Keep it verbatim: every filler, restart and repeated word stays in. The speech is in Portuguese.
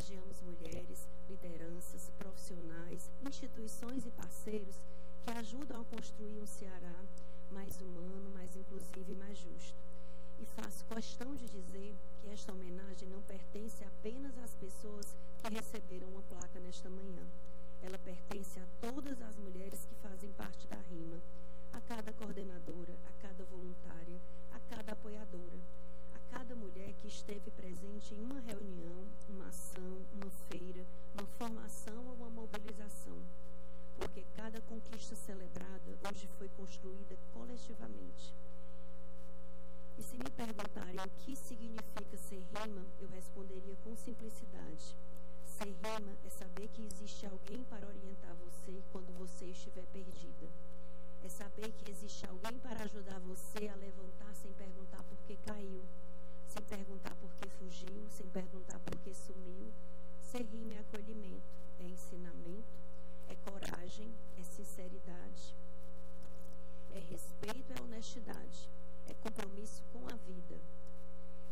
homenageamos mulheres, lideranças, profissionais, instituições e parceiros que ajudam a construir um Ceará mais humano, mais inclusivo e mais justo. E faço questão de dizer que esta homenagem não pertence apenas às pessoas que receberam uma placa nesta manhã. Ela pertence a todas as mulheres que fazem parte da RIMA, a cada coordenadora, a cada voluntária, a cada apoiadora, a cada mulher que esteve presente em uma reunião, uma ação, uma feira, uma formação ou uma mobilização. Porque cada conquista celebrada hoje foi construída coletivamente. E se me perguntarem o que significa ser RIMA, eu responderia com simplicidade. Ser RIMA é saber que existe alguém para orientar você quando você estiver perdida. É saber que existe alguém para ajudar você a levantar sem perguntar por que caiu, sem perguntar por que fugiu, sem perguntar por que sumiu. Ser RIMA é acolhimento, é ensinamento.